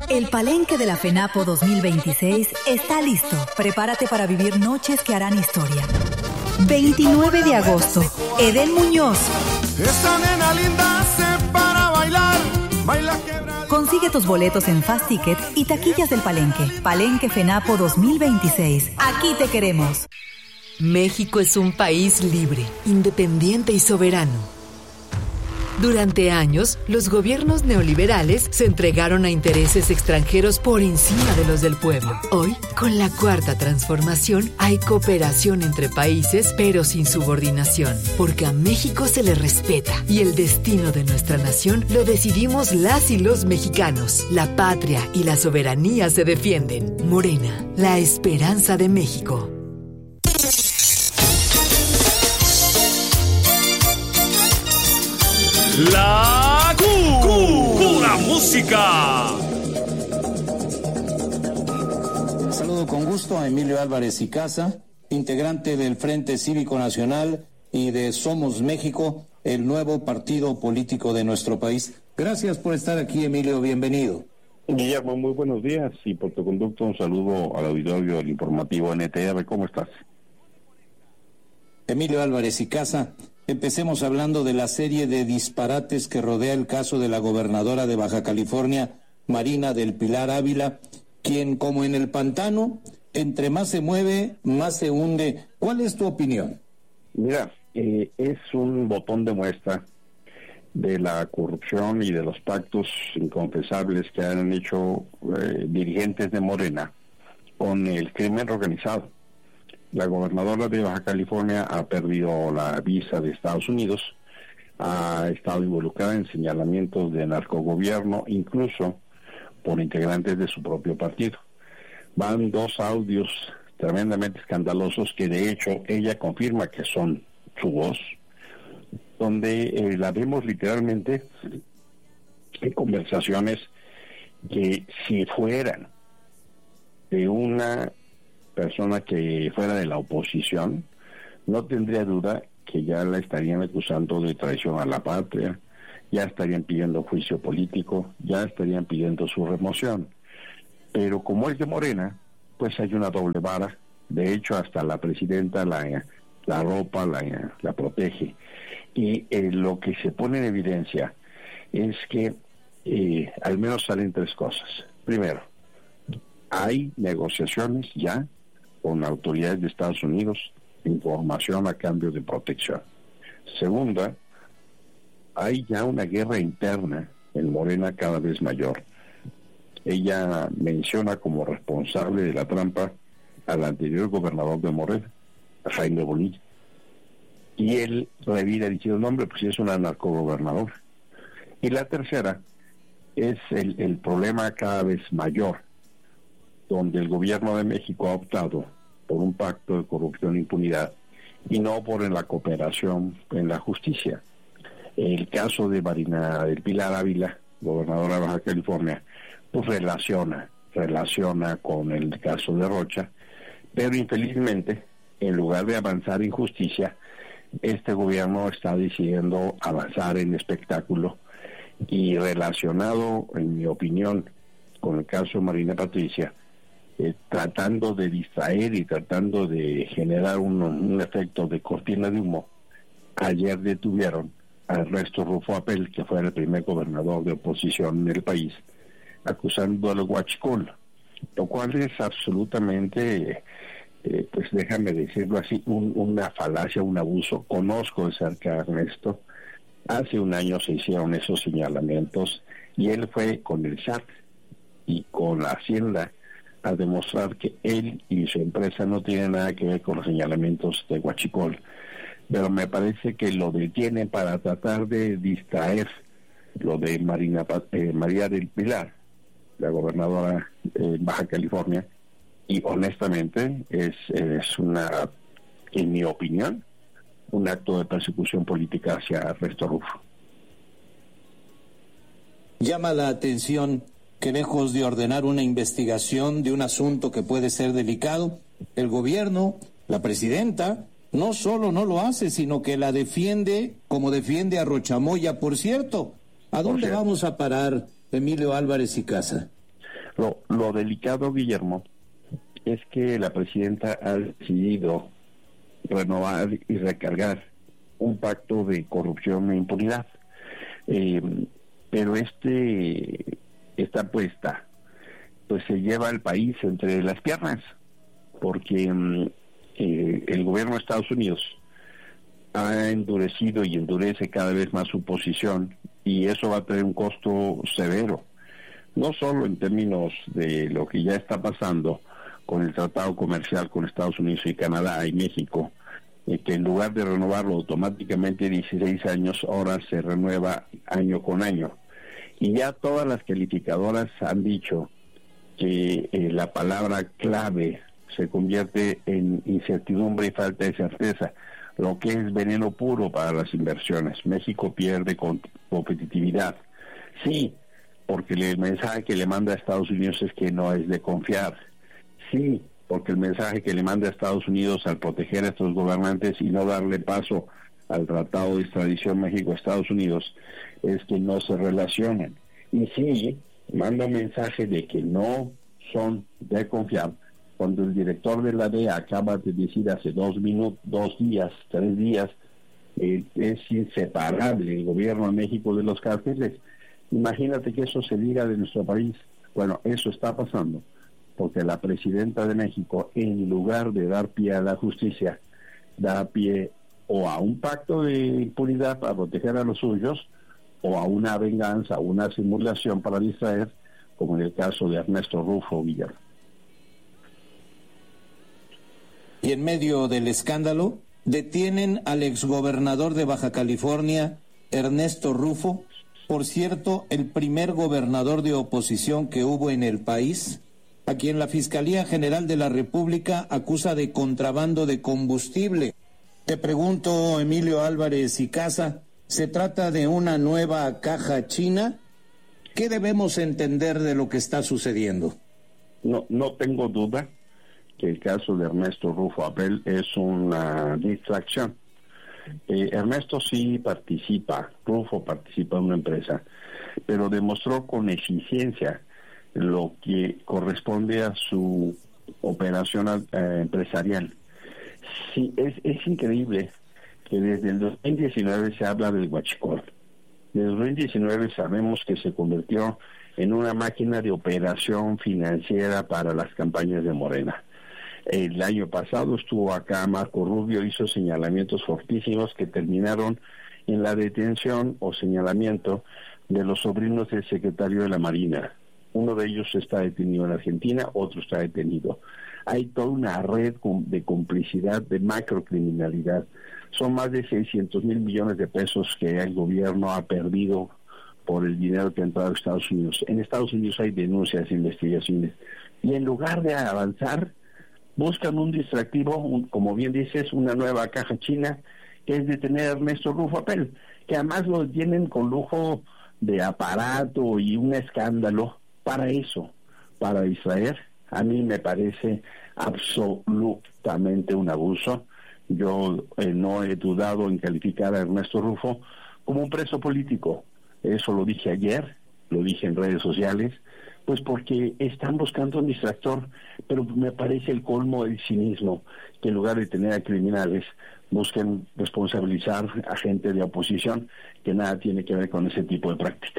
El Palenque de la FENAPO 2026 está listo. Prepárate para vivir noches que harán historia. 29 de agosto, Edén Muñoz. Esta nena linda hace para bailar, baila quebra. Consigue tus boletos en Fast Ticket y taquillas del Palenque. Palenque FENAPO 2026. Aquí te queremos. México es un país libre, independiente y soberano. Durante años, los gobiernos neoliberales se entregaron a intereses extranjeros por encima de los del pueblo. Hoy, con la Cuarta Transformación, hay cooperación entre países, pero sin subordinación, porque a México se le respeta y el destino de nuestra nación lo decidimos las y los mexicanos. La patria y la soberanía se defienden. Morena, la esperanza de México. La Pura Música. Saludo con gusto a Emilio Álvarez y Casa, integrante del Frente Cívico Nacional y de Somos México, el nuevo partido político de nuestro país. Gracias por estar aquí, Emilio, bienvenido. Guillermo, muy buenos días y por tu conducto un saludo al auditorio del informativo NTR. ¿Cómo estás? Emilio Álvarez y Casa, empecemos hablando de la serie de disparates que rodea el caso de la gobernadora de Baja California, Marina del Pilar Ávila, quien, como en el pantano, entre más se mueve, más se hunde. ¿Cuál es tu opinión? Mira, es un botón de muestra de la corrupción y de los pactos inconfesables que han hecho dirigentes de Morena con el crimen organizado. La gobernadora de Baja California ha perdido la visa de Estados Unidos, ha estado involucrada en señalamientos de narcogobierno, incluso por integrantes de su propio partido. Van dos audios tremendamente escandalosos que de hecho ella confirma que son su voz, donde la vemos literalmente en conversaciones que si fueran de una persona que fuera de la oposición, no tendría duda que ya la estarían acusando de traición a la patria, ya estarían pidiendo juicio político, ya estarían pidiendo su remoción. Pero como es de Morena, pues hay una doble vara. De hecho, hasta la presidenta la ropa, la protege. Y lo que se pone en evidencia es que al menos salen tres cosas. Primero, hay negociaciones ya con autoridades de Estados Unidos, información a cambio de protección. Segunda, hay ya una guerra interna en Morena cada vez mayor. Ella menciona como responsable de la trampa al anterior gobernador de Morena, a Jaime Bonilla. Y él revira diciendo, no, hombre, pues es una narcogobernadora. Y la tercera es el problema cada vez mayor, donde el gobierno de México ha optado por un pacto de corrupción e impunidad y no por la cooperación en la justicia. El caso de Marina del Pilar Ávila, gobernadora de Baja California, pues relaciona con el caso de Rocha, pero infelizmente, en lugar de avanzar en justicia, este gobierno está decidiendo avanzar en espectáculo y relacionado, en mi opinión, con el caso de Marina Patricia, tratando de distraer y tratando de generar un efecto de cortina de humo. Ayer detuvieron a Ernesto Rufo Apel, que fue el primer gobernador de oposición en el país, acusando al huachicol, lo cual es absolutamente, pues déjame decirlo así, una falacia, un abuso. Conozco de cerca a Ernesto, hace un año se hicieron esos señalamientos y él fue con el SAT y con la Hacienda a demostrar que él y su empresa no tienen nada que ver con los señalamientos de huachicol, pero me parece que lo detienen para tratar de distraer lo de María del Pilar, la gobernadora de Baja California, y honestamente es una, en mi opinión, un acto de persecución política hacia Ernesto Rufo. Llama la atención que lejos de ordenar una investigación de un asunto que puede ser delicado, el gobierno, la presidenta, no solo no lo hace, sino que la defiende como defiende a Rochamoya. Por cierto, ¿a dónde vamos a parar, Emilio Álvarez y Casa? Lo delicado, Guillermo, es que la presidenta ha decidido renovar y recargar un pacto de corrupción e impunidad. Pero esta apuesta pues se lleva al país entre las piernas, porque el gobierno de Estados Unidos ha endurecido y endurece cada vez más su posición, y eso va a tener un costo severo, no solo en términos de lo que ya está pasando con el tratado comercial con Estados Unidos y Canadá y México, que en lugar de renovarlo automáticamente 16 años, ahora se renueva año con año. Y ya todas las calificadoras han dicho que la palabra clave se convierte en incertidumbre y falta de certeza, lo que es veneno puro para las inversiones. México pierde competitividad. Sí, porque el mensaje que le manda a Estados Unidos es que no es de confiar. Sí, porque el mensaje que le manda a Estados Unidos al proteger a estos gobernantes y no darle paso al Tratado de Extradición México-Estados Unidos es que no se relacionan. Y sí, manda un mensaje de que no son de confiar, cuando el director de la DEA acaba de decir hace 3 días, es inseparable el gobierno de México de los cárteles. Imagínate que eso se diga de nuestro país. Bueno, eso está pasando porque la presidenta de México, en lugar de dar pie a la justicia, da pie o a un pacto de impunidad para proteger a los suyos, o a una venganza, una simulación para distraer, como en el caso de Ernesto Rufo, Guillermo. Y en medio del escándalo, detienen al exgobernador de Baja California, Ernesto Rufo, por cierto, el primer gobernador de oposición que hubo en el país, a quien la Fiscalía General de la República acusa de contrabando de combustible. Te pregunto, Emilio Álvarez y Casa, ¿se trata de una nueva caja china? ¿Qué debemos entender de lo que está sucediendo? No tengo duda que el caso de Ernesto Rufo Apel es una distracción. Ernesto sí participa, Rufo participa en una empresa, pero demostró con eficiencia lo que corresponde a su operación empresarial. Sí, es increíble que desde el 2019 se habla del huachicol. Desde el 2019 sabemos que se convirtió en una máquina de operación financiera para las campañas de Morena. El año pasado estuvo acá Marco Rubio, hizo señalamientos fortísimos que terminaron en la detención o señalamiento de los sobrinos del secretario de la Marina. Uno de ellos está detenido en Argentina, otro está detenido. Hay toda una red de complicidad, de macrocriminalidad. Son más de 600 mil millones de pesos que el gobierno ha perdido por el dinero que ha entrado a Estados Unidos. En Estados Unidos hay denuncias, investigaciones, y en lugar de avanzar, buscan un distractivo, como bien dices, una nueva caja china, que es detener a Ernesto Rufo Apel, que además lo tienen con lujo de aparato y un escándalo para eso, para distraer. A mí me parece absolutamente un abuso. Yo no he dudado en calificar a Ernesto Rufo como un preso político. Eso lo dije ayer, lo dije en redes sociales, pues porque están buscando un distractor, pero me parece el colmo del cinismo que en lugar de tener a criminales busquen responsabilizar a gente de oposición que nada tiene que ver con ese tipo de prácticas.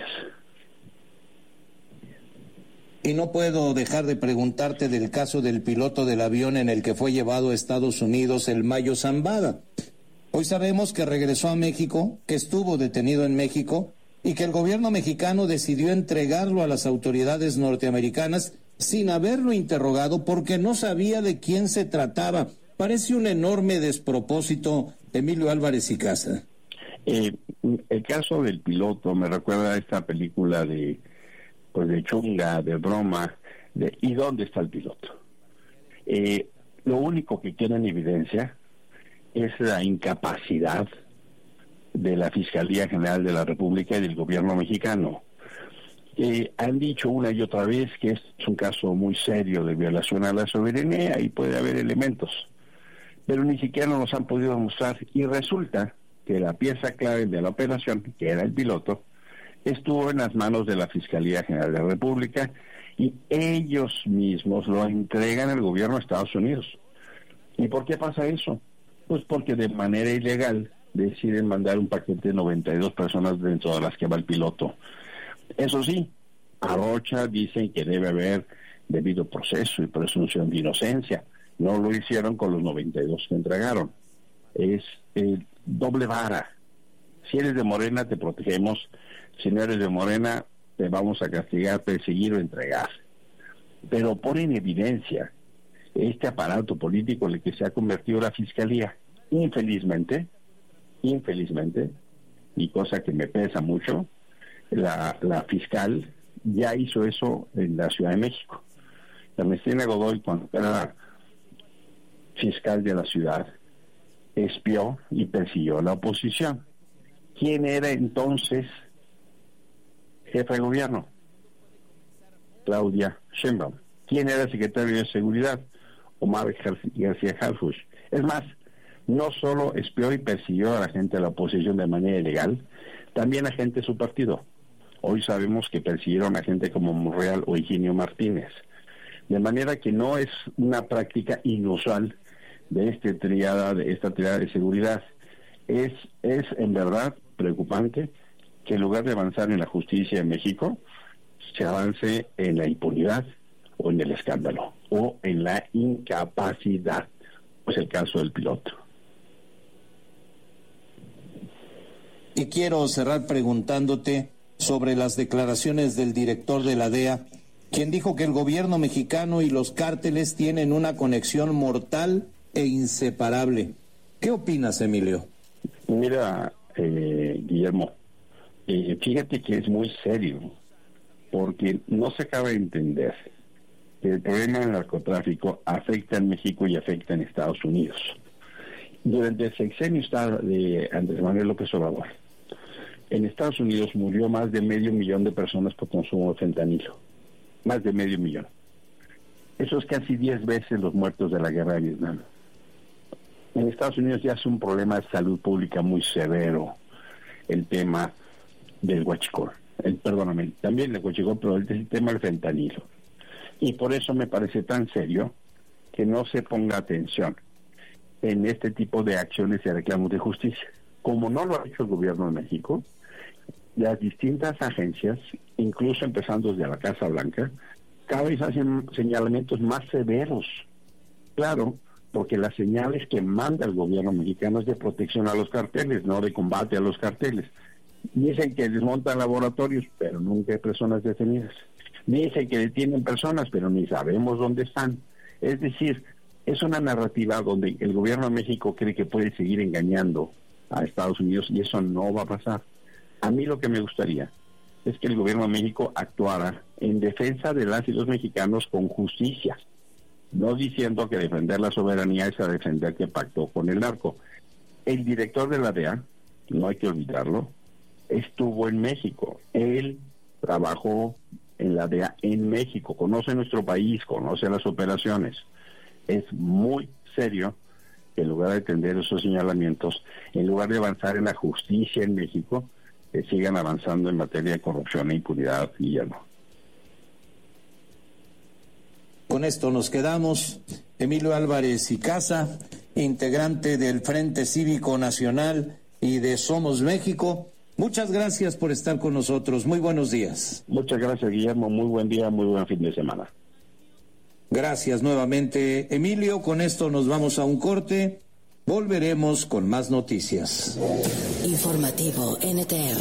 Y no puedo dejar de preguntarte del caso del piloto del avión en el que fue llevado a Estados Unidos, el Mayo Zambada. Hoy sabemos que regresó a México, que estuvo detenido en México y que el gobierno mexicano decidió entregarlo a las autoridades norteamericanas sin haberlo interrogado porque no sabía de quién se trataba. Parece un enorme despropósito, Emilio Álvarez y Casa. El caso del piloto me recuerda a esta película de chunga, de broma, ¿y dónde está el piloto? Lo único que queda en evidencia es la incapacidad de la Fiscalía General de la República y del gobierno mexicano. Han dicho una y otra vez que este es un caso muy serio de violación a la soberanía y puede haber elementos, pero ni siquiera nos han podido demostrar, y resulta que la pieza clave de la operación, que era el piloto, estuvo en las manos de la Fiscalía General de la República y ellos mismos lo entregan al gobierno de Estados Unidos. ¿Y por qué pasa eso? Pues porque de manera ilegal deciden mandar un paquete de 92 personas dentro de las que va el piloto. Eso sí, a Rocha dicen que debe haber debido proceso y presunción de inocencia. No lo hicieron con los 92 que entregaron. Es doble vara. Si eres de Morena, te protegemos. Si no eres de Morena, te vamos a castigar, perseguir o entregar. Pero pone en evidencia este aparato político en el que se ha convertido la Fiscalía. Infelizmente, y cosa que me pesa mucho, la fiscal ya hizo eso en la Ciudad de México. Ernestina Godoy, cuando era fiscal de la ciudad, espió y persiguió a la oposición. ¿Quién era entonces jefa de gobierno? Claudia Sheinbaum. ¿Quién era secretario de Seguridad? Omar García Harfuch. Es más, no solo espió y persiguió a la gente de la oposición de manera ilegal, también a gente de su partido. Hoy sabemos que persiguieron a gente como Monreal o Higinio Martínez. De manera que no es una práctica inusual de esta triada de seguridad. Es en verdad preocupante que en lugar de avanzar en la justicia en México, se avance en la impunidad o en el escándalo o en la incapacidad. Pues el caso del piloto. Y quiero cerrar preguntándote sobre las declaraciones del director de la DEA, quien dijo que el gobierno mexicano y los cárteles tienen una conexión mortal e inseparable. ¿Qué opinas, Emilio? Mira, Guillermo, fíjate que es muy serio, porque no se acaba de entender que el problema del narcotráfico afecta en México y afecta en Estados Unidos. Durante el sexenio de Andrés Manuel López Obrador, en Estados Unidos murió más de 500,000 de personas por consumo de fentanilo. Más de 500,000. Eso es casi 10 veces los muertos de la guerra de Vietnam. En Estados Unidos ya es un problema de salud pública muy severo el tema del huachicol. También el huachicol, pero el tema del fentanilo. Y por eso me parece tan serio que no se ponga atención en este tipo de acciones y reclamos de justicia. Como no lo ha hecho el gobierno de México, las distintas agencias, incluso empezando desde la Casa Blanca, cada vez hacen señalamientos más severos. Claro, porque las señales que manda el gobierno mexicano es de protección a los carteles, no de combate a los carteles. Dicen que desmontan laboratorios, pero nunca hay personas detenidas. Dicen que detienen personas, pero ni sabemos dónde están. Es decir, es una narrativa donde el gobierno de México cree que puede seguir engañando a Estados Unidos y eso no va a pasar. A mí lo que me gustaría es que el gobierno de México actuara en defensa de las y los mexicanos con justicia, no diciendo que defender la soberanía es a defender que pactó con el narco. El director de la DEA, no hay que olvidarlo, estuvo en México. Él trabajó en la DEA en México, conoce nuestro país, conoce las operaciones. Es muy serio que en lugar de atender esos señalamientos, en lugar de avanzar en la justicia en México, que sigan avanzando en materia de corrupción e impunidad, Guillermo. Con esto nos quedamos. Emilio Álvarez y Casa, integrante del Frente Cívico Nacional y de Somos México, muchas gracias por estar con nosotros. Muy buenos días. Muchas gracias, Guillermo. Muy buen día, muy buen fin de semana. Gracias nuevamente, Emilio. Con esto nos vamos a un corte. Volveremos con más noticias. Informativo NTR.